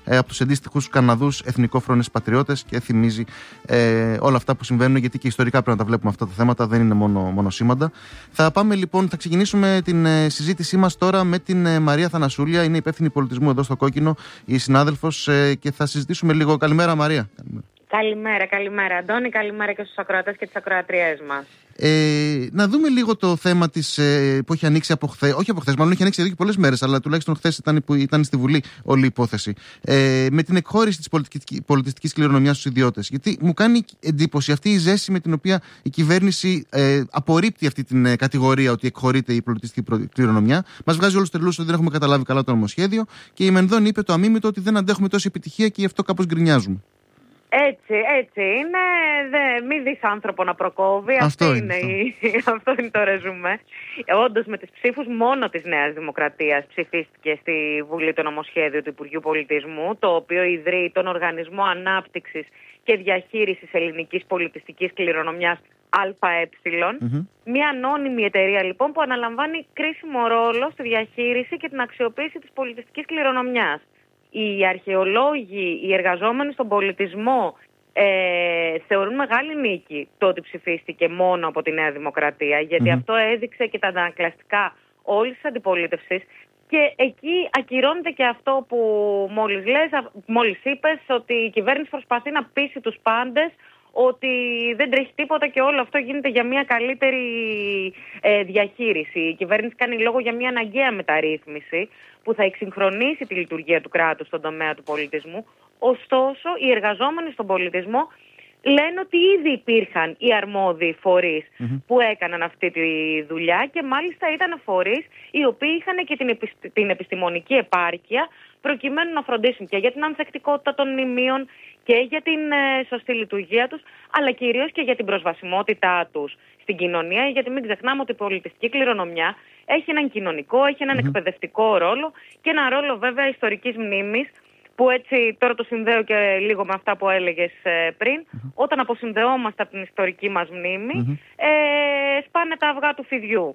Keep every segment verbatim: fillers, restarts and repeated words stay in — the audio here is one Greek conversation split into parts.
ε, από τους αντίστοιχους Καναδούς εθνικόφρονες πατριώτες και θυμίζει ε, όλα αυτά που συμβαίνουν, γιατί και ιστορικά πρέπει να τα βλέπουμε αυτά τα θέματα, δεν είναι μόνο, μόνο σήμαντα. Θα πάμε λοιπόν, θα ξεκινήσουμε την ε, συζήτησή μας τώρα με την ε, Μαρία Θανασούλια, είναι υπεύθυνη πολιτισμού εδώ στο Κόκκινο, η συνάδελφος, ε, και θα συζητήσουμε λίγο. Καλημέρα, Μαρία. Καλημέρα. Καλημέρα, καλημέρα Αντώνη, καλημέρα και στους ακροατές και τις ακροατριές μας. Ε, να δούμε λίγο το θέμα της, ε, που έχει ανοίξει από χθες, όχι από χθες, μάλλον έχει ανοίξει εδώ και πολλές μέρες, αλλά τουλάχιστον χθες ήταν, που ήταν στη Βουλή όλη η υπόθεση. Ε, με την εκχώρηση της πολιτικής, πολιτιστικής κληρονομιάς στους ιδιώτες. Γιατί μου κάνει εντύπωση αυτή η ζέση με την οποία η κυβέρνηση ε, απορρίπτει αυτή την ε, κατηγορία ότι εκχωρείται η πολιτιστική κληρονομιά. Μας βγάζει όλους τους τρελούς ότι δεν έχουμε καταλάβει καλά το νομοσχέδιο, και η Μενδών είπε το αμίμητο ότι δεν αντέχουμε τόση επιτυχία και γι' αυτό κάπως γκρινιάζουμε. Έτσι, έτσι είναι. Δε, μη δεις άνθρωπο να προκόβει. Αυτό Αυτή είναι, είναι, η, αυτό είναι το ρεζουμέ. Όντως, με τις ψήφους μόνο της Νέας Δημοκρατίας ψηφίστηκε στη Βουλή το νομοσχέδιο του Υπουργείου Πολιτισμού, το οποίο ιδρύει τον Οργανισμό Ανάπτυξης και Διαχείρισης Ελληνικής Πολιτιστικής Κληρονομιάς ΑΕ. Mm-hmm. Μια ανώνυμη εταιρεία λοιπόν που αναλαμβάνει κρίσιμο ρόλο στη διαχείριση και την αξιοποίηση της πολιτιστικής κληρονομιάς. Οι αρχαιολόγοι, οι εργαζόμενοι στον πολιτισμό ε, θεωρούν μεγάλη νίκη το ότι ψηφίστηκε μόνο από τη Νέα Δημοκρατία, γιατί mm-hmm. αυτό έδειξε και τα ανακλαστικά όλης της αντιπολίτευσης, και εκεί ακυρώνεται και αυτό που μόλις λες, μόλις είπες, ότι η κυβέρνηση προσπαθεί να πείσει τους πάντες ότι δεν τρέχει τίποτα και όλο αυτό γίνεται για μια καλύτερη ε, διαχείριση. Η κυβέρνηση κάνει λόγο για μια αναγκαία μεταρρύθμιση που θα εξυγχρονίσει τη λειτουργία του κράτους στον τομέα του πολιτισμού. Ωστόσο, οι εργαζόμενοι στον πολιτισμό λένε ότι ήδη υπήρχαν οι αρμόδιοι φορείς mm-hmm. που έκαναν αυτή τη δουλειά, και μάλιστα ήταν φορείς οι οποίοι είχαν και την, επιστη... την επιστημονική επάρκεια προκειμένου να φροντίσουν και για την ανθεκτικότητα των μνημείων και για την ε, σωστή λειτουργία τους, αλλά κυρίως και για την προσβασιμότητά τους στην κοινωνία, γιατί μην ξεχνάμε ότι η πολιτιστική κληρονομιά έχει έναν κοινωνικό, έχει έναν mm-hmm. εκπαιδευτικό ρόλο και ένα ρόλο βέβαια ιστορικής μνήμης, που έτσι τώρα το συνδέω και λίγο με αυτά που έλεγες ε, πριν. Mm-hmm. Όταν αποσυνδεόμαστε από την ιστορική μας μνήμη, mm-hmm. ε, σπάνε τα αυγά του φιδιού.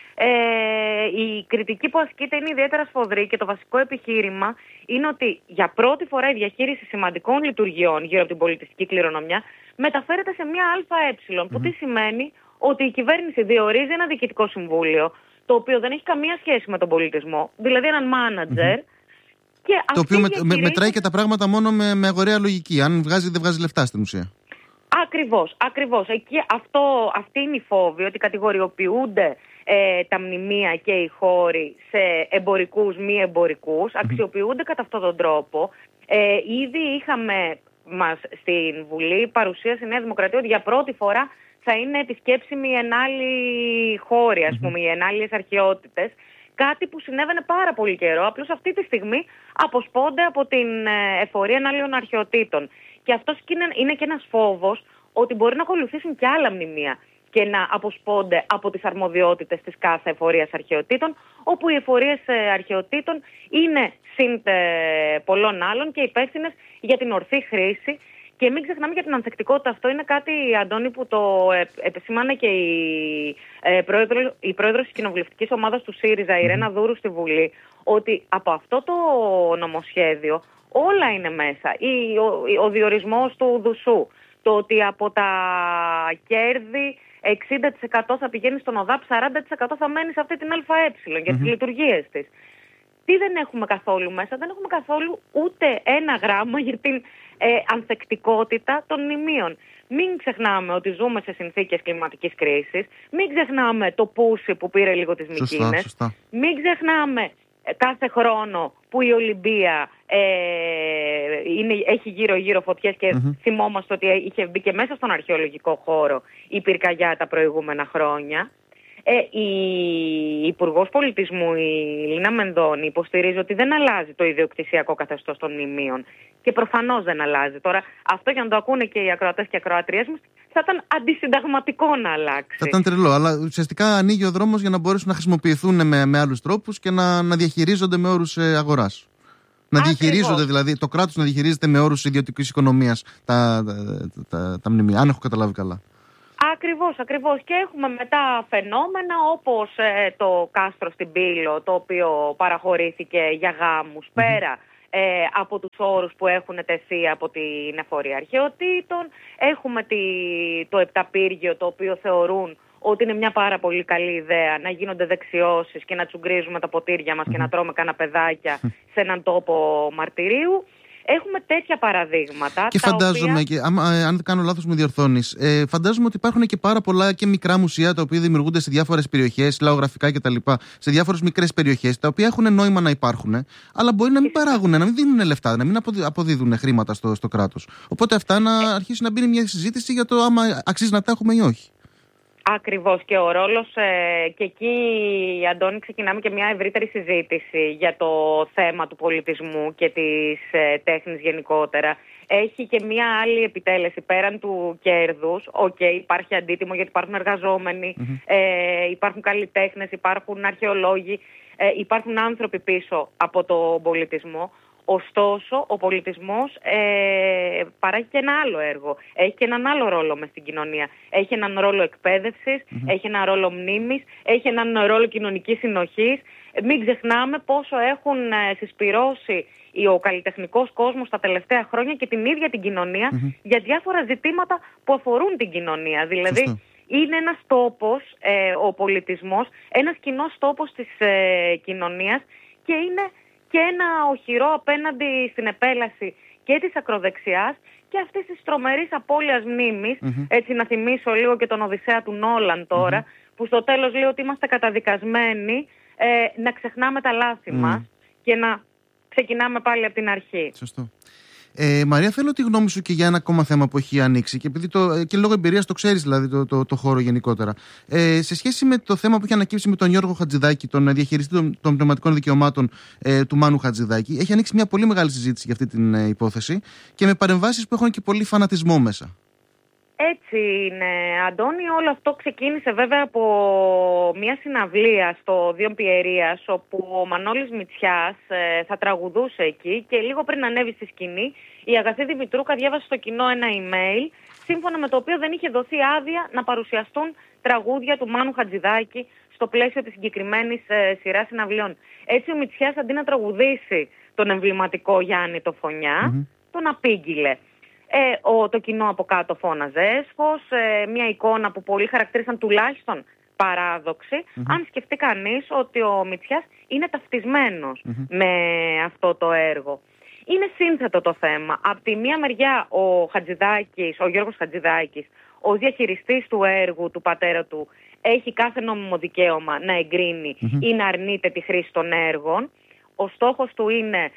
Ε, η κριτική που ασκείται είναι ιδιαίτερα σφοδρή, και το βασικό επιχείρημα είναι ότι για πρώτη φορά η διαχείριση σημαντικών λειτουργιών γύρω από την πολιτιστική κληρονομιά μεταφέρεται σε μια ΑΕ, mm-hmm. που τι σημαίνει ότι η κυβέρνηση διορίζει ένα διοικητικό συμβούλιο, το οποίο δεν έχει καμία σχέση με τον πολιτισμό, δηλαδή έναν μάνατζερ, mm-hmm. Και το οποίο με, διαχειρίζεται... μετράει και τα πράγματα μόνο με, με αγοραία λογική. Αν βγάζει, δεν βγάζει λεφτά στην ουσία. Ακριβώς, ακριβώς. Εκεί αυτό, αυτή είναι η φόβη, ότι κατηγοριοποιούνται ε, τα μνημεία και οι χώροι σε εμπορικούς, μη εμπορικούς, αξιοποιούνται κατά αυτόν τον τρόπο. Ε, ήδη είχαμε μας στην Βουλή παρουσίαση Νέα Δημοκρατία ότι για πρώτη φορά θα είναι επισκέψιμοι οι ενάλλοι χώροι, ας πούμε, οι ενάλλειες αρχαιότητες. Κάτι που συνέβαινε πάρα πολύ καιρό, απλώς αυτή τη στιγμή αποσπώνται από την εφορία ενάλλειων αρχαιοτήτων. Και αυτός είναι και ένας φόβος ότι μπορεί να ακολουθήσουν και άλλα μνημεία και να αποσπώνται από τις αρμοδιότητες της κάθε εφορίας αρχαιοτήτων, όπου οι εφορίες αρχαιοτήτων είναι συν πολλών άλλων και υπεύθυνες για την ορθή χρήση. Και μην ξεχνάμε για την ανθεκτικότητα. Αυτό είναι κάτι, Αντώνη, που το επισήμανε και η, ε, πρόεδρο, η πρόεδρος της κοινοβουλευτικής ομάδας του ΣΥΡΙΖΑ, η Ιρένα Δούρου, στη Βουλή, ότι από αυτό το νομοσχέδιο όλα είναι μέσα. Η, ο, ο διορισμός του Δουσού, το ότι από τα κέρδη εξήντα τοις εκατό θα πηγαίνει στον ΟΔΑΠ, σαράντα τοις εκατό θα μένει σε αυτή την ΑΕ για τις mm-hmm. λειτουργίες της. Τι δεν έχουμε καθόλου μέσα? Δεν έχουμε καθόλου ούτε ένα γράμμα για την ε, ανθεκτικότητα των μνημείων. Μην ξεχνάμε ότι ζούμε σε συνθήκες κλιματικής κρίσης. Μην ξεχνάμε το πούσι που πήρε λίγο τις Μυκίνες. Μην ξεχνάμε ε, κάθε χρόνο που η Ολυμπία ε, είναι, έχει γύρω-γύρω φωτιές και mm-hmm. θυμόμαστε ότι είχε μπει και μέσα στον αρχαιολογικό χώρο η πυρκαγιά τα προηγούμενα χρόνια. Ε, η Υπουργός Πολιτισμού, η Λίνα Μενδώνη, υποστηρίζει ότι δεν αλλάζει το ιδιοκτησιακό καθεστώς των μνημείων. Και προφανώς δεν αλλάζει. Τώρα, αυτό για να το ακούνε και οι ακροατές και ακροατριές μας, θα ήταν αντισυνταγματικό να αλλάξει. Θα ήταν τρελό, αλλά ουσιαστικά ανοίγει ο δρόμος για να μπορέσουν να χρησιμοποιηθούν με, με άλλους τρόπους και να, να διαχειρίζονται με όρους ε, αγοράς. Να Ακριβώς. διαχειρίζονται, δηλαδή, το κράτος να διαχειρίζεται με όρους ιδιωτικής οικονομίας τα, τα, τα, τα, τα μνημεία, αν έχω καταλάβει καλά. Ακριβώς, ακριβώς. Και έχουμε μετά φαινόμενα όπως ε, το κάστρο στην Πύλο, το οποίο παραχωρήθηκε για γάμους, mm-hmm. πέρα ε, από τους όρους που έχουν τεθεί από την εφορία αρχαιοτήτων. Έχουμε τη, το επταπύργιο, το οποίο θεωρούν ότι είναι μια πάρα πολύ καλή ιδέα να γίνονται δεξιώσεις και να τσουγκρίζουμε τα ποτήρια μας και να τρώμε καναπεδάκια σε έναν τόπο μαρτυρίου. Έχουμε τέτοια παραδείγματα. Και φαντάζομαι, οποία... και, άμα, αν δεν κάνω λάθος, με διορθώνεις, ε, φαντάζομαι ότι υπάρχουν και πάρα πολλά και μικρά μουσεία τα οποία δημιουργούνται σε διάφορες περιοχές, λαογραφικά κτλ. Σε διάφορες μικρές περιοχές, τα οποία έχουν νόημα να υπάρχουν, αλλά μπορεί να μην παράγουν, να μην δίνουν λεφτά, να μην αποδίδουν χρήματα στο, στο κράτος. Οπότε αυτά να ε... αρχίσει να μπει μια συζήτηση για το άμα αξίζει να τα έχουμε ή όχι. Ακριβώς, και ο ρόλος, ε, και εκεί, Αντώνη, ξεκινάμε και μια ευρύτερη συζήτηση για το θέμα του πολιτισμού και της ε, τέχνης γενικότερα. Έχει και μια άλλη επιτέλεση πέραν του κέρδους. Οκ, okay, υπάρχει αντίτιμο γιατί υπάρχουν εργαζόμενοι, mm-hmm. ε, υπάρχουν καλλιτέχνες, υπάρχουν αρχαιολόγοι, ε, υπάρχουν άνθρωποι πίσω από τον πολιτισμό. Ωστόσο, ο πολιτισμός ε, παράγει και ένα άλλο έργο. Έχει και έναν άλλο ρόλο μες στην κοινωνία. Έχει έναν ρόλο εκπαίδευσης, mm-hmm. έχει έναν ρόλο μνήμης, έχει έναν ρόλο κοινωνικής συνοχής. Μην ξεχνάμε πόσο έχουν ε, συσπυρώσει ο καλλιτεχνικός κόσμος τα τελευταία χρόνια και την ίδια την κοινωνία mm-hmm. για διάφορα ζητήματα που αφορούν την κοινωνία. Δηλαδή, Σωστό. είναι ένας τόπος, ε, ο πολιτισμός, ένας κοινός τόπος της ε, κοινωνίας, και είναι και ένα οχυρό απέναντι στην επέλαση και της ακροδεξιάς και αυτής της τρομερής απώλειας μνήμης. Mm-hmm. Έτσι, να θυμίσω λίγο και τον Οδυσσέα του Νόλαν τώρα, mm-hmm. που στο τέλος λέει ότι είμαστε καταδικασμένοι ε, να ξεχνάμε τα λάθη mm. μας και να ξεκινάμε πάλι από την αρχή. Σωστό. Ε, Μαρία, θέλω τη γνώμη σου και για ένα ακόμα θέμα που έχει ανοίξει, και επειδή το, και λόγω εμπειρίας το ξέρεις, δηλαδή το, το, το χώρο γενικότερα. Ε, σε σχέση με το θέμα που έχει ανακύψει με τον Γιώργο Χατζηδάκη, τον διαχειριστή των, των πνευματικών δικαιωμάτων ε, του Μάνου Χατζηδάκη, έχει ανοίξει μια πολύ μεγάλη συζήτηση για αυτή την ε, υπόθεση και με παρεμβάσεις που έχουν και πολύ φανατισμό μέσα. Έτσι είναι, Αντώνη. Όλο αυτό ξεκίνησε βέβαια από μια συναυλία στο Δίον Πιερίας, όπου ο Μανώλης Μητσιάς ε, θα τραγουδούσε εκεί, και λίγο πριν ανέβει στη σκηνή η Αγαθή Δημητρούκα διάβασε στο κοινό ένα email, σύμφωνα με το οποίο δεν είχε δοθεί άδεια να παρουσιαστούν τραγούδια του Μάνου Χατζηδάκη στο πλαίσιο της συγκεκριμένης ε, σειράς συναυλιών. Έτσι ο Μητσιάς, αντί να τραγουδήσει τον εμβληματικό Γιάννη το Φωνιά, mm-hmm. τον απήγγειλε. Ε, ο, το κοινό από κάτω φώναζε έσφος, ε, μια εικόνα που πολλοί χαρακτήρισαν τουλάχιστον παράδοξη, mm-hmm. αν σκεφτεί κανείς ότι ο Μητσιάς είναι ταυτισμένος mm-hmm. με αυτό το έργο. Είναι σύνθετο το θέμα. Από τη μία μεριά ο Χατζηδάκης, ο Γιώργος Χατζηδάκης, ως διαχειριστής του έργου του πατέρα του, έχει κάθε νόμιμο δικαίωμα να εγκρίνει mm-hmm. ή να αρνείται τη χρήση των έργων. Ο στόχος του είναι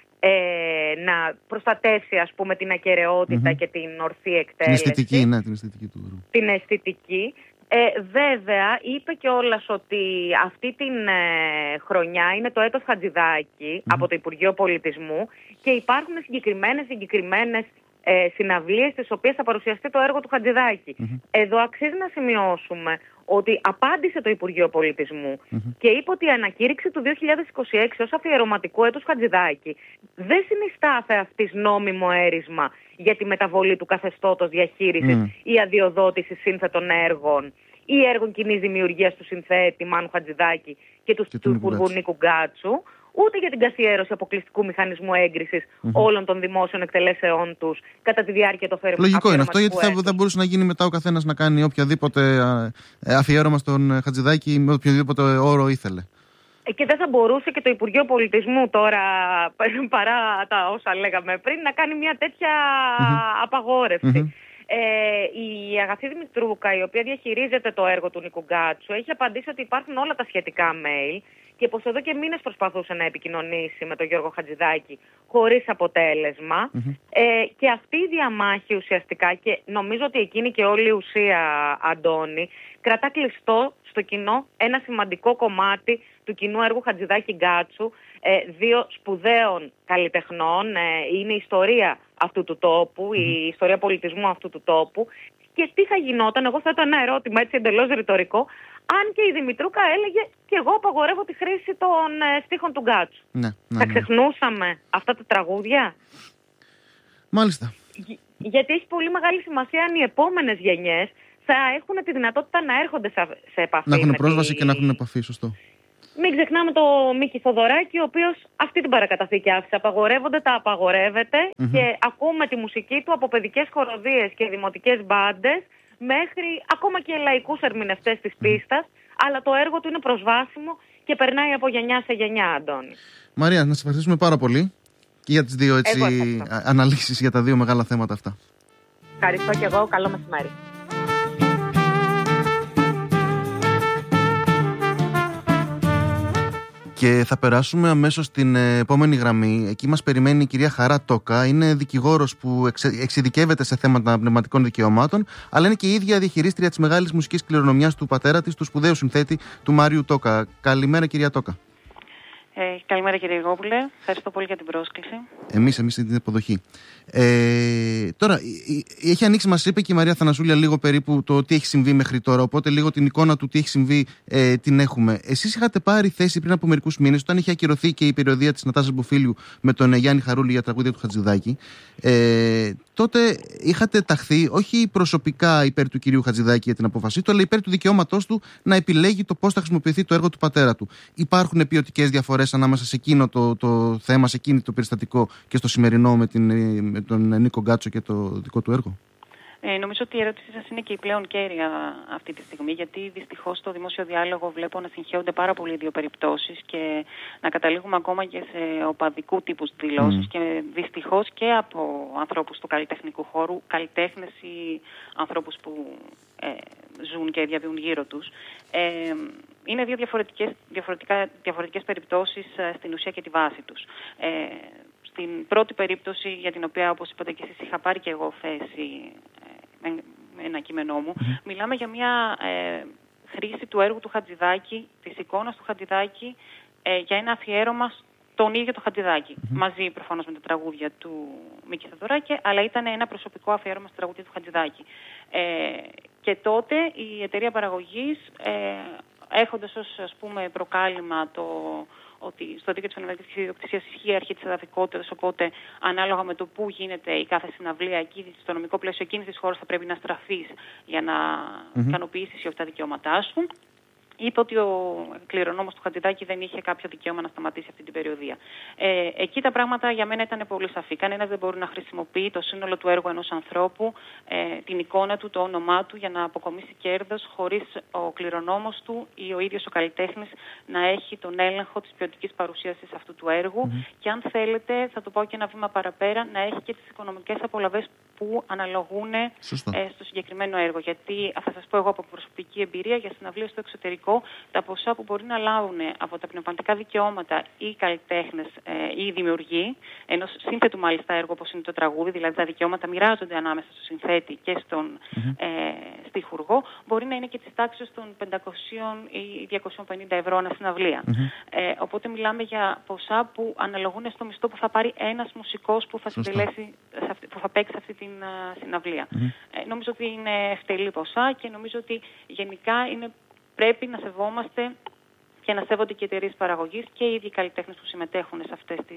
ε, να προστατεύσει, ας πούμε, την ακεραιότητα mm-hmm. και την ορθή εκτέλεση. Την αισθητική, ναι, την αισθητική του έργου. Την αισθητική. Ε, βέβαια, είπε κιόλας ότι αυτή την ε, χρονιά είναι το έτος Χατζηδάκη mm-hmm. από το Υπουργείο Πολιτισμού, και υπάρχουν συγκεκριμένες, συγκεκριμένες ε, συναυλίες στις οποίες θα παρουσιαστεί το έργο του Χατζηδάκη. Mm-hmm. Εδώ αξίζει να σημειώσουμε ότι απάντησε το Υπουργείο Πολιτισμού mm-hmm. και είπε ότι η ανακήρυξη του δύο χιλιάδες είκοσι έξι ως αφιερωματικού έτους Χατζηδάκη δεν συνιστά αυτής νόμιμο έρισμα για τη μεταβολή του καθεστώτος διαχείρισης mm. ή αδειοδότησης σύνθετων έργων ή έργων κοινής δημιουργίας του συνθέτη Μάνου Χατζηδάκη και του, του Υπουργού Νίκου Γκάτσου, ούτε για την καθιέρωση αποκλειστικού μηχανισμού έγκρισης mm-hmm. όλων των δημόσιων εκτελέσεών τους κατά τη διάρκεια του αφιερωματικού. Λογικό είναι αυτό, γιατί θα, θα μπορούσε να γίνει μετά ο καθένας να κάνει οποιαδήποτε αφιέρωμα στον Χατζηδάκη με οποιοδήποτε όρο ήθελε. Και δεν θα μπορούσε και το Υπουργείο Πολιτισμού τώρα, παρά τα όσα λέγαμε πριν, να κάνει μια τέτοια mm-hmm. απαγόρευση. Mm-hmm. Ε, η Αγαθή Δημητρούκα, η οποία διαχειρίζεται το έργο του Νίκου Γκάτσου, έχει απαντήσει ότι υπάρχουν όλα τα σχετικά mail και πως εδώ και μήνες προσπαθούσε να επικοινωνήσει με τον Γιώργο Χατζηδάκη χωρίς αποτέλεσμα. Mm-hmm. Ε, και αυτή η διαμάχη ουσιαστικά, και νομίζω ότι εκείνη και όλη η ουσία, Αντώνη, κρατά κλειστό στο κοινό ένα σημαντικό κομμάτι του κοινού έργου Χατζηδάκη Γκάτσου, ε, δύο σπουδαίων καλλιτεχνών. Ε, είναι η ιστορία αυτού του τόπου, mm-hmm. η ιστορία πολιτισμού αυτού του τόπου. Και τι θα γινόταν, εγώ θέτω ένα ερώτημα έτσι εντελώς ρητορικό, αν και η Δημητρούκα έλεγε και εγώ απαγορεύω τη χρήση των ε, στίχων του Γκάτσου. Ναι, ναι, θα ξεχνούσαμε ναι. αυτά τα τραγούδια? Μάλιστα. Γι- γιατί έχει πολύ μεγάλη σημασία αν οι επόμενες γενιές θα έχουν τη δυνατότητα να έρχονται σε, σε επαφή. Να έχουν με πρόσβαση τη... και να έχουν επαφή, σωστό. Μην ξεχνάμε το Μίκη Θοδωράκη, ο οποίος αυτή την παρακαταθήκη άφησε. Απαγορεύονται, τα απαγορεύεται mm-hmm. και ακούμε τη μουσική του από παιδικές χοροδίες και δημοτικές μπάντες μέχρι ακόμα και λαϊκούς ερμηνευτές της πίστας. Mm-hmm. Αλλά το έργο του είναι προσβάσιμο και περνάει από γενιά σε γενιά, Αντώνη. Μαρία, να σε ευχαριστήσουμε πάρα πολύ και για τις δύο έτσι, αναλύσεις για τα δύο μεγάλα θέματα αυτά. Ευχαριστώ και εγώ. Καλό μεσημέρι. Και θα περάσουμε αμέσως στην επόμενη γραμμή. Εκεί μας περιμένει η κυρία Χαρά Τόκα. Είναι δικηγόρος που εξε, εξειδικεύεται σε θέματα πνευματικών δικαιωμάτων, αλλά είναι και η ίδια διαχειρίστρια της μεγάλης μουσικής κληρονομιάς του πατέρα της, του σπουδαίου συνθέτη του Μάριου Τόκα. Καλημέρα, κυρία Τόκα. Ε, καλημέρα, κύριε Γόπουλε. Ευχαριστώ πολύ για την πρόσκληση. Εμείς, εμείς την υποδοχή. Ε, τώρα, έχει ανοίξει, μας είπε και η Μαρία Θανασούλια λίγο περίπου το τι έχει συμβεί μέχρι τώρα. Οπότε, λίγο την εικόνα του τι έχει συμβεί ε, την έχουμε. Εσείς είχατε πάρει θέση πριν από μερικούς μήνες, όταν είχε ακυρωθεί και η περιοδία της Νατάσας Μποφίλιου με τον Γιάννη Χαρούλη για τραγούδια του Χατζηδάκη. Ε, τότε είχατε ταχθεί όχι προσωπικά υπέρ του κυρίου Χατζηδάκη για την απόφασή του, αλλά υπέρ του δικαιώματός του να επιλέγει το πώς θα χρησιμοποιηθεί το έργο του πατέρα του. Υπάρχουν ποιοτικές διαφορές ανάμεσα σε εκείνο το, το θέμα, σε εκείνο το περιστατικό και στο σημερινό με, την, με τον Νίκο Γκάτσο και το δικό του έργο? Ε, νομίζω ότι η ερώτησή σας είναι και η πλέον κέρια αυτή τη στιγμή, γιατί δυστυχώς στο δημόσιο διάλογο βλέπω να συγχέονται πάρα πολλοί δύο περιπτώσεις και να καταλήγουμε ακόμα και σε οπαδικού τύπου δηλώσεις mm. και δυστυχώς και από ανθρώπους του καλλιτεχνικού χώρου, καλλιτέχνες ή ανθρώπους που ε, ζουν και διαβιούν γύρω τους. Ε, είναι δύο διαφορετικές, διαφορετικά, διαφορετικές περιπτώσεις ε, στην ουσία και τη βάση τους. Ε, Στην πρώτη περίπτωση, για την οποία, όπως είπατε και εσείς, είχα πάρει και εγώ θέση ε, με ένα κείμενό μου, mm-hmm. μιλάμε για μια ε, χρήση του έργου του Χατζηδάκη, της εικόνας του Χατζηδάκη, ε, για ένα αφιέρωμα στον ίδιο το Χατζηδάκη. Mm-hmm. Μαζί, προφανώς, με τα τραγούδια του Μίκη Θοδωράκη, αλλά ήταν ένα προσωπικό αφιέρωμα στα τραγούδια του Χατζηδάκη. Ε, και τότε η εταιρεία παραγωγής, ε, έχοντας ως, ας πούμε, προκάλημα το ότι στο δίκαιο της πνευματικής ιδιοκτησίας ισχύει η αρχή της εδαφικότητας, οπότε ανάλογα με το πού γίνεται η κάθε συναυλία, εκεί στο νομικό πλαίσιο εκείνης της χώρας θα πρέπει να στραφείς για να mm-hmm. ικανοποιήσεις ή όχι τα δικαιώματά σου. Είπε ότι ο κληρονόμος του Χατζηδάκη δεν είχε κάποιο δικαίωμα να σταματήσει αυτή την περιοδία. Ε, εκεί τα πράγματα για μένα ήταν πολύ σαφή. Κανένας δεν μπορεί να χρησιμοποιεί το σύνολο του έργου ενός ανθρώπου, ε, την εικόνα του, το όνομά του για να αποκομίσει κέρδος, χωρίς ο κληρονόμος του ή ο ίδιος ο καλλιτέχνης να έχει τον έλεγχο της ποιοτικής παρουσίασης αυτού του έργου. Mm-hmm. Και αν θέλετε, θα το πάω και ένα βήμα παραπέρα, να έχει και τις οικονομικές απολαβές που αναλογούν ε, στο συγκεκριμένο έργο. Γιατί θα σας πω εγώ από προσωπική εμπειρία για συναυλίες στο εξωτερικό, τα ποσά που μπορεί να λάβουν από τα πνευματικά δικαιώματα ή οι καλλιτέχνες ε, ή οι δημιουργοί, ενός σύνθετου μάλιστα έργου όπως είναι το τραγούδι, δηλαδή τα δικαιώματα μοιράζονται ανάμεσα στο συνθέτη και στον mm-hmm. ε, στιχουργό, μπορεί να είναι και της τάξης των πεντακόσια ή διακόσια πενήντα ευρώ ανά συναυλία. Mm-hmm. Ε, οπότε μιλάμε για ποσά που αναλογούν στο μισθό που θα πάρει ένας μουσικός που θα, συντελέσει, που θα παίξει αυτή την uh, συναυλία. Mm-hmm. Ε, νομίζω ότι είναι ευτελή ποσά και νομίζω ότι γενικά είναι πρέπει να σεβόμαστε και να σέβονται και οι εταιρείες παραγωγής και οι ίδιοι καλλιτέχνες που συμμετέχουν σε αυτές τις,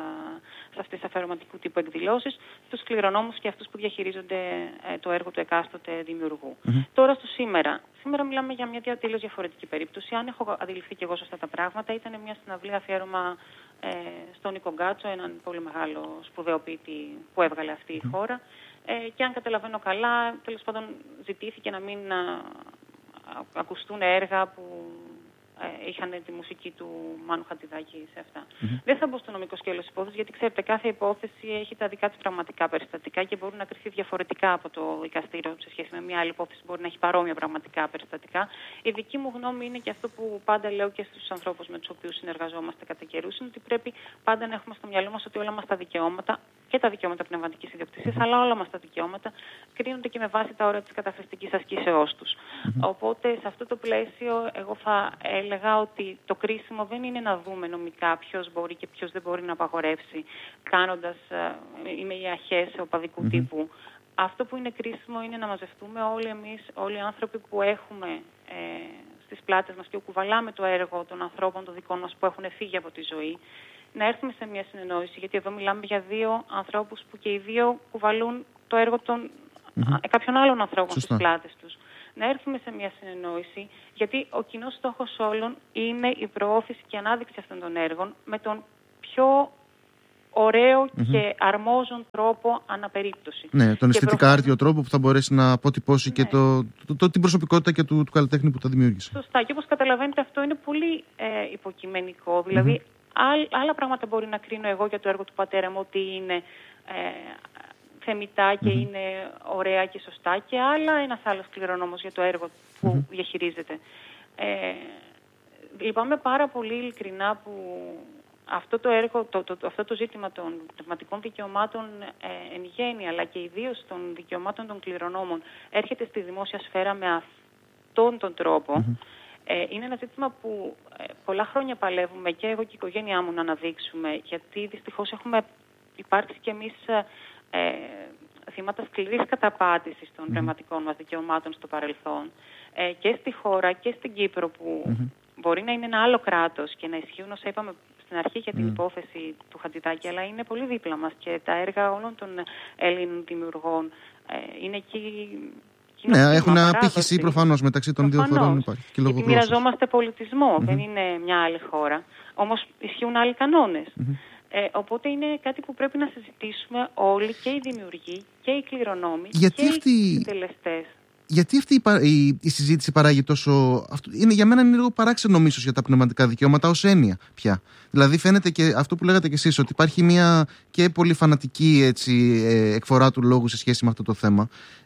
σε αυτές τις αφιερωματικού τύπου εκδηλώσεις, τους κληρονόμους και αυτούς που διαχειρίζονται το έργο του εκάστοτε δημιουργού. Mm-hmm. Τώρα στο σήμερα. Σήμερα μιλάμε για μια τελείως διαφορετική περίπτωση. Αν έχω αντιληφθεί και εγώ σωστά τα πράγματα, ήταν μια συναυλία αφιέρωμα ε, στον Νίκο Γκάτσο, έναν πολύ μεγάλο σπουδαίο ποιητή που έβγαλε αυτή η χώρα. Ε, και αν καταλαβαίνω καλά, τέλος πάντων ζητήθηκε να μην ακουστούν έργα που ε, είχαν τη μουσική του Μάνου Χατζηδάκη σε αυτά. Mm-hmm. Δεν θα μπω στο νομικό σκέλος υπόθεση, γιατί ξέρετε, κάθε υπόθεση έχει τα δικά της πραγματικά περιστατικά και μπορεί να κρυφθεί διαφορετικά από το δικαστήριο σε σχέση με μια άλλη υπόθεση που μπορεί να έχει παρόμοια πραγματικά περιστατικά. Η δική μου γνώμη είναι και αυτό που πάντα λέω και στους ανθρώπους με τους οποίους συνεργαζόμαστε κατά καιρούς, είναι ότι πρέπει πάντα να έχουμε στο μυαλό μας ότι όλα μας τα δικαιώματα και τα δικαιώματα πνευματικής ιδιοκτησίας, mm-hmm. αλλά όλα μας τα δικαιώματα κρίνονται και με βάση τα όρια της καταχρηστικής ασκήσεώς τους. Mm-hmm. Οπότε, σε αυτό το πλαίσιο, εγώ θα έλεγα ότι το κρίσιμο δεν είναι να δούμε νομικά ποιος μπορεί και ποιος δεν μπορεί να απαγορεύσει, κάνοντας ή με οι αρχές οπαδικού mm-hmm. τύπου. Αυτό που είναι κρίσιμο είναι να μαζευτούμε όλοι εμείς, όλοι οι άνθρωποι που έχουμε ε, στις πλάτες μας και κουβαλάμε το έργο των ανθρώπων των δικών μας που έχουν φύγει από τη ζωή, να έρθουμε σε μια συνεννόηση, γιατί εδώ μιλάμε για δύο ανθρώπους που και οι δύο κουβαλούν το έργο των mm-hmm. κάποιων άλλων ανθρώπων Σωστά. στις πλάτες τους. να έρθουμε σε μια συνεννόηση, γιατί ο κοινός στόχος όλων είναι η προώθηση και ανάδειξη αυτών των έργων με τον πιο ωραίο mm-hmm. και αρμόζον τρόπο αναπερίπτωση. Ναι, τον αισθητικά προφανώς... άρτιο τρόπο που θα μπορέσει να αποτυπώσει ναι. και το, το, το, την προσωπικότητα και του, του καλλιτέχνη που τα δημιούργησε. Σωστά. Και όπως καταλαβαίνετε, αυτό είναι πολύ ε, υποκειμενικό. Δηλαδή, mm-hmm. άλλ, άλλα πράγματα μπορεί να κρίνω εγώ για το έργο του πατέρα μου ότι είναι ε, θεμιτά και mm-hmm. είναι ωραία και σωστά, και άλλα ένας άλλος κληρονόμος για το έργο που mm-hmm. διαχειρίζεται. Ε, λυπάμαι πάρα πολύ ειλικρινά που αυτό το έργο, το, το, το, αυτό το ζήτημα των πνευματικών δικαιωμάτων ε, εν γέννη, αλλά και ιδίως των δικαιωμάτων των κληρονόμων, έρχεται στη δημόσια σφαίρα με αυτόν τον τρόπο. Mm-hmm. Ε, είναι ένα ζήτημα που ε, πολλά χρόνια παλεύουμε και εγώ και η οικογένειά μου να αναδείξουμε, γιατί δυστυχώς έχουμε υπάρξει κι εμείς ε, θύματα σκληρής καταπάτησης των mm-hmm. πνευματικών μας δικαιωμάτων στο παρελθόν, ε, και στη χώρα και στην Κύπρο, που mm-hmm. μπορεί να είναι ένα άλλο κράτος και να ισχύουν όσα είπαμε στην αρχή για την mm. υπόθεση του Χατζηδάκη, αλλά είναι πολύ δίπλα μας και τα έργα όλων των Έλληνων δημιουργών ε, είναι εκεί. Ναι, έχουν απήχηση προφανώς μεταξύ των προφανώς. δύο χωρών. Υπάρχει και γιατί μοιραζόμαστε πολιτισμό, mm-hmm. δεν είναι μια άλλη χώρα. Όμως ισχύουν άλλοι κανόνες. Mm-hmm. Ε, οπότε είναι κάτι που πρέπει να συζητήσουμε όλοι, και οι δημιουργοί και οι κληρονόμοι γιατί και αυτή... οι συντελεστές. Γιατί αυτή η, η, η συζήτηση παράγει τόσο. Αυτό, είναι, για μένα είναι λίγο παράξενο μίσος για τα πνευματικά δικαιώματα ως έννοια πια. Δηλαδή φαίνεται και αυτό που λέγατε κι εσείς, ότι υπάρχει μια και πολύ φανατική έτσι, ε, εκφορά του λόγου σε σχέση με αυτό το θέμα.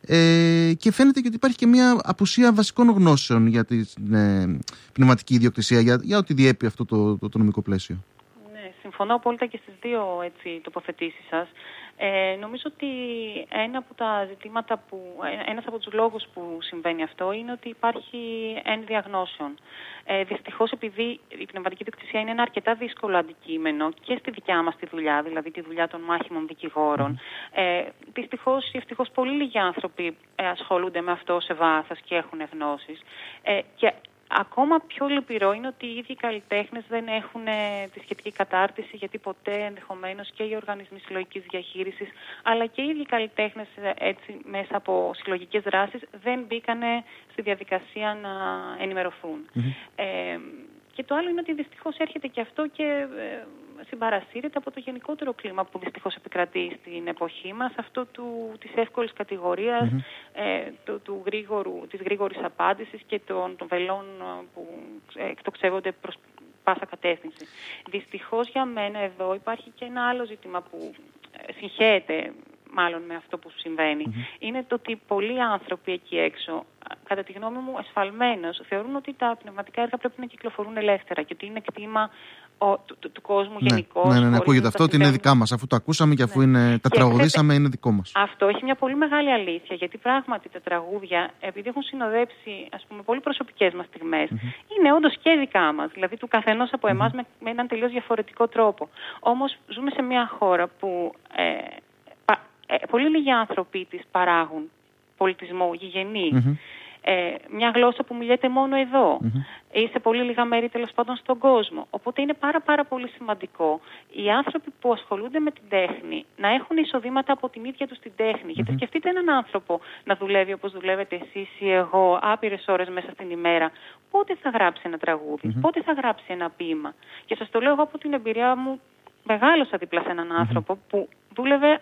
Ε, και φαίνεται και ότι υπάρχει και μια απουσία βασικών γνώσεων για την ε, πνευματική ιδιοκτησία, για, για ό,τι διέπει αυτό το, το, το νομικό πλαίσιο. Ναι, συμφωνώ απόλυτα και στις δύο έτσι, τοποθετήσεις σας. Ε, νομίζω ότι ένα από τα ζητήματα που, ένας από τους λόγους που συμβαίνει αυτό είναι ότι υπάρχει ένδια γνώσεων. Ε, δυστυχώς, επειδή η πνευματική ιδιοκτησία είναι ένα αρκετά δύσκολο αντικείμενο και στη δικιά μας τη δουλειά, δηλαδή τη δουλειά των μάχημων δικηγόρων, ε, δυστυχώς ή ευτυχώς πολύ λίγοι άνθρωποι ε, ασχολούνται με αυτό σε βάθος και έχουν γνώσεις. Ε, και ακόμα πιο λυπηρό είναι ότι οι ίδιοι καλλιτέχνες δεν έχουν ε, τη σχετική κατάρτιση, γιατί ποτέ ενδεχομένως και οι οργανισμοί συλλογικής διαχείρισης, αλλά και οι ίδιοι καλλιτέχνες ε, έτσι, μέσα από συλλογικές δράσεις δεν μπήκανε στη διαδικασία να ενημερωθούν. Mm-hmm. Ε, και το άλλο είναι ότι δυστυχώς έρχεται και αυτό και ε, συμπαρασύρεται από το γενικότερο κλίμα που δυστυχώς επικρατεί στην εποχή μας, αυτό του, της εύκολης κατηγορίας, mm-hmm. ε, του, του γρήγορου, της γρήγορης απάντησης και των, των βελών που εκτοξεύονται προς πάσα κατεύθυνση. Δυστυχώς για μένα εδώ υπάρχει και ένα άλλο ζήτημα που συγχέεται μάλλον με αυτό που συμβαίνει. Mm-hmm. Είναι το ότι πολλοί άνθρωποι εκεί έξω, κατά τη γνώμη μου εσφαλμένως, θεωρούν ότι τα πνευματικά έργα πρέπει να κυκλοφορούν ελεύθερα και ότι είναι κτήμα ο, του, του, του κόσμου ναι, γενικώς. Ναι, ναι, ναι, ακούγεται αυτό ότι είναι δικά μας. Αφού το ακούσαμε και αφού ναι. είναι, τα τραγουδήσαμε, είναι δικό μας. Αυτό έχει μια πολύ μεγάλη αλήθεια, γιατί πράγματι τα τραγούδια, επειδή έχουν συνοδέψει ας πούμε, πολύ προσωπικές μας στιγμές, mm-hmm. είναι όντως και δικά μας, δηλαδή του καθενός από εμάς mm-hmm. με, με έναν τελείως διαφορετικό τρόπο. Όμως ζούμε σε μια χώρα που ε, πα, ε, πολύ λίγοι άνθρωποι της παράγουν πολιτισμό γηγενή. Mm-hmm. Ε, μια γλώσσα που μιλιέται μόνο εδώ mm-hmm. ή σε πολύ λίγα μέρη τέλος πάντων στον κόσμο. Οπότε είναι πάρα πάρα πολύ σημαντικό οι άνθρωποι που ασχολούνται με την τέχνη να έχουν εισοδήματα από την ίδια τους την τέχνη. Mm-hmm. Γιατί σκεφτείτε έναν άνθρωπο να δουλεύει όπως δουλεύετε εσείς ή εγώ άπειρες ώρες μέσα στην ημέρα. Πότε θα γράψει ένα τραγούδι, mm-hmm. πότε θα γράψει ένα ποίημα. Και σας το λέω εγώ από την εμπειρία μου, μεγάλωσα δίπλα σε έναν άνθρωπο mm-hmm. που δούλευε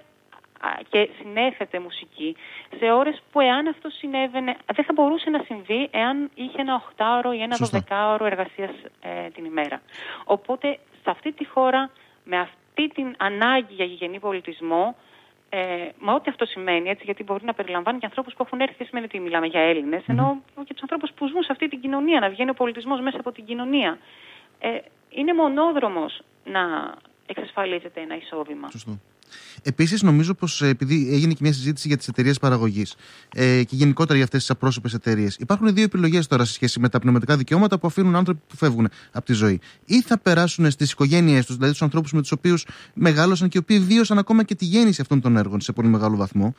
και συνέθετε μουσική σε ώρες που εάν αυτό συνέβαινε δεν θα μπορούσε να συμβεί εάν είχε ένα οχτάωρο ή ένα δωδεκάωρο εργασίας ε, την ημέρα. Οπότε σε αυτή τη χώρα με αυτή την ανάγκη για γηγενή πολιτισμό, ε, με ό,τι αυτό σημαίνει, έτσι, γιατί μπορεί να περιλαμβάνει και ανθρώπους που έχουν έρθει, δεν σημαίνει ότι μιλάμε για Έλληνες, mm-hmm. ενώ και τους ανθρώπους που ζουν σε αυτή την κοινωνία, να βγαίνει ο πολιτισμός μέσα από την κοινωνία. Ε, είναι μονόδρομος να εξασφαλίζεται ένα εισόδημα. Σωστό. Επίσης, νομίζω πως επειδή έγινε και μια συζήτηση για τις εταιρείες παραγωγής ε, και γενικότερα για αυτές τις απρόσωπες εταιρείες, υπάρχουν δύο επιλογές τώρα σε σχέση με τα πνευματικά δικαιώματα που αφήνουν άνθρωποι που φεύγουν από τη ζωή. Ή θα περάσουν στις οικογένειές τους, δηλαδή τους ανθρώπους με τους οποίους μεγάλωσαν και οι οποίοι βίωσαν ακόμα και τη γέννηση αυτών των έργων σε πολύ μεγάλο βαθμό.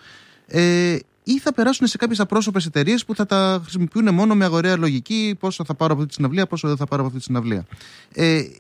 Ε, ή θα περάσουν σε κάποιες απρόσωπες εταιρείες που θα τα χρησιμοποιούν μόνο με αγοραία λογική, πόσο θα πάρω από αυτή τη συναυλία, πόσο δεν θα πάρω από αυτή τη συναυλία. Ε,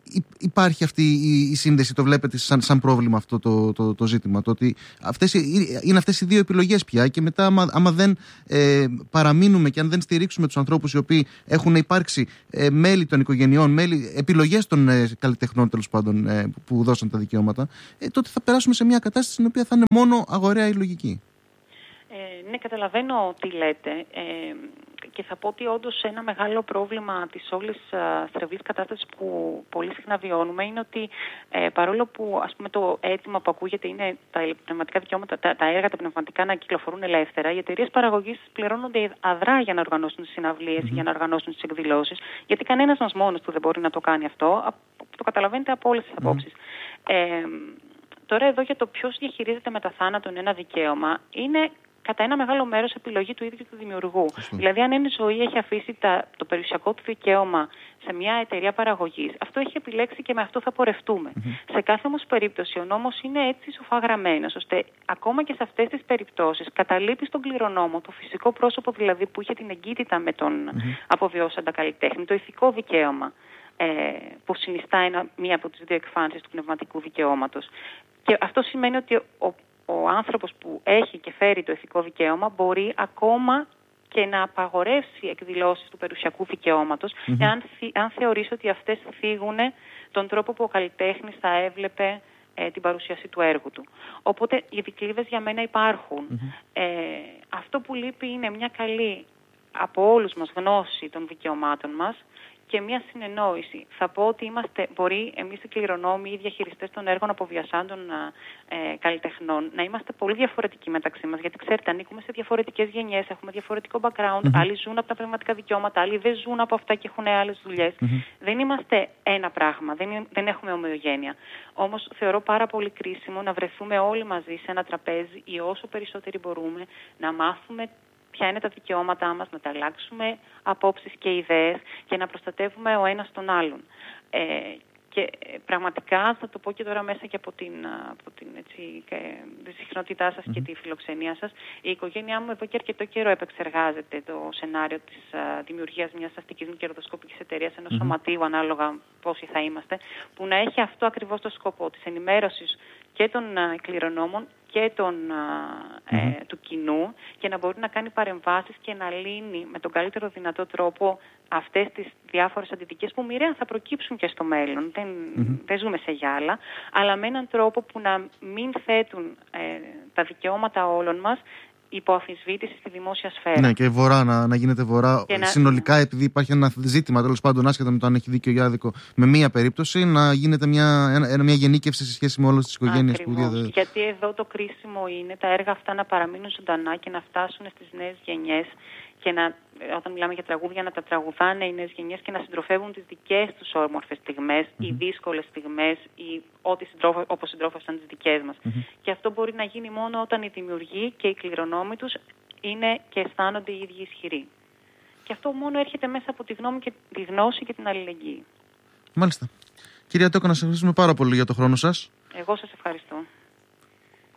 υπάρχει αυτή η, η σύνδεση, το βλέπετε σαν, σαν πρόβλημα αυτό το, το, το ζήτημα, το ότι αυτές, είναι αυτές οι δύο επιλογές πια και μετά άμα, άμα δεν ε, παραμείνουμε και αν δεν στηρίξουμε τους ανθρώπους οι οποίοι έχουν υπάρξει ε, μέλη των οικογενειών, μέλη, επιλογές των ε, καλλιτεχνών τέλος πάντων ε, που δώσαν τα δικαιώματα, ε, τότε θα περάσουμε σε μια κατάσταση στην οποία θα είναι μόνο αγοραία η λογική. Ε, ναι, καταλαβαίνω τι λέτε ε, και θα πω ότι όντως ένα μεγάλο πρόβλημα της όλης στρεβλής κατάστασης που πολύ συχνά βιώνουμε είναι ότι ε, παρόλο που ας πούμε, το αίτημα που ακούγεται είναι τα πνευματικά δικαιώματα, τα, τα έργα τα πνευματικά να κυκλοφορούν ελεύθερα, οι εταιρείες παραγωγής πληρώνονται αδρά για να οργανώσουν τις συναυλίες, mm-hmm. για να οργανώσουν τις εκδηλώσεις, γιατί κανένας μας μόνος του δεν μπορεί να το κάνει αυτό, το καταλαβαίνετε από όλες τις απόψεις. Mm-hmm. Ε, τώρα εδώ για το ποιος διαχειρίζεται μετά θάνατον ένα δικαίωμα είναι κατά ένα μεγάλο μέρος επιλογή του ίδιου του δημιουργού. Φωστό. Δηλαδή, αν είναι ζωή έχει αφήσει τα, το περιουσιακό του δικαίωμα σε μια εταιρεία παραγωγής, αυτό έχει επιλέξει και με αυτό θα πορευτούμε. Mm-hmm. Σε κάθε όμως περίπτωση, ο νόμος είναι έτσι σοφαγραμμένος, ώστε ακόμα και σε αυτές τις περιπτώσεις καταλείπει στον κληρονόμο, το φυσικό πρόσωπο δηλαδή που είχε την εγκύτητα με τον mm-hmm. αποβιώσαντα καλλιτέχνη, το ηθικό δικαίωμα. Ε, που συνιστά ένα, μία από τις δύο εκφάνσεις του πνευματικού δικαιώματος. Και αυτό σημαίνει ότι ο, ο άνθρωπος που έχει και φέρει το ηθικό δικαίωμα μπορεί ακόμα και να απαγορεύσει εκδηλώσεις του περιουσιακού δικαιώματος, mm-hmm. εάν, αν θεωρήσει ότι αυτές θίγουν τον τρόπο που ο καλλιτέχνης θα έβλεπε ε, την παρουσίαση του έργου του. Οπότε οι δικλείδες για μένα υπάρχουν. Mm-hmm. Ε, αυτό που λείπει είναι μια καλή από όλους μας γνώση των δικαιωμάτων μας και μια συνεννόηση. Θα πω ότι είμαστε, μπορεί εμείς οι κληρονόμοι ή οι διαχειριστές των έργων αποβιασάντων ε, καλλιτεχνών να είμαστε πολύ διαφορετικοί μεταξύ μας. Γιατί ξέρετε, ανήκουμε σε διαφορετικές γενιές, έχουμε διαφορετικό background. Mm-hmm. Άλλοι ζουν από τα πνευματικά δικαιώματα, άλλοι δεν ζουν από αυτά και έχουν άλλες δουλειές. Mm-hmm. Δεν είμαστε ένα πράγμα, δεν, δεν έχουμε ομοιογένεια. Όμως θεωρώ πάρα πολύ κρίσιμο να βρεθούμε όλοι μαζί σε ένα τραπέζι ή όσο περισσότεροι μπορούμε να μάθουμε ποια είναι τα δικαιώματά μας, να τα αλλάξουμε απόψεις και ιδέες και να προστατεύουμε ο ένας τον άλλον. Ε, και πραγματικά θα το πω και τώρα μέσα και από την, από την έτσι, τη συχνότητά σας mm-hmm. και τη φιλοξενία σας. Η οικογένειά μου εδώ και αρκετό καιρό επεξεργάζεται το σενάριο της uh, δημιουργίας μιας αστικής μη κερδοσκοπικής εταιρείας, ενός mm-hmm. σωματείου ανάλογα πόσοι θα είμαστε, που να έχει αυτό ακριβώς το σκοπό της ενημέρωσης και των uh, κληρονόμων και των, mm-hmm. ε, του κοινού και να μπορεί να κάνει παρεμβάσεις και να λύνει με τον καλύτερο δυνατό τρόπο αυτές τις διάφορες αντιδικές που μοιραία θα προκύψουν και στο μέλλον. Δεν, mm-hmm. δεν ζούμε σε γυάλα, αλλά με έναν τρόπο που να μην θέτουν ε, τα δικαιώματα όλων μας υπό αμφισβήτηση στη δημόσια σφαίρα. Ναι, και βορρά, να, να γίνεται βορρά. Να... Συνολικά, επειδή υπάρχει ένα ζήτημα, τέλος πάντων, άσχετα με το αν έχει δίκιο ή άδικο, με μία περίπτωση, να γίνεται μια, ένα, μια γενίκευση σε σχέση με όλες τις οικογένειες που διαδίδουν. Γιατί εδώ το κρίσιμο είναι τα έργα αυτά να παραμείνουν ζωντανά και να φτάσουν στις νέες γενιές και να, όταν μιλάμε για τραγούδια, να τα τραγουδάνε οι νέες γενιές και να συντροφεύουν τις δικές τους όμορφες στιγμές, mm-hmm. οι δύσκολες στιγμές, ή ό,τι συντρόφε, όπως συντρόφευσαν τις δικές μας. Mm-hmm. Και αυτό μπορεί να γίνει μόνο όταν οι δημιουργοί και οι κληρονόμοι τους είναι και αισθάνονται οι ίδιοι ισχυροί. Και αυτό μόνο έρχεται μέσα από τη γνώμη και τη γνώση και την αλληλεγγύη. Μάλιστα. Κυρία Τόκα, να σας ευχαριστούμε πάρα πολύ για το χρόνο σας. Εγώ σας ευχαριστώ.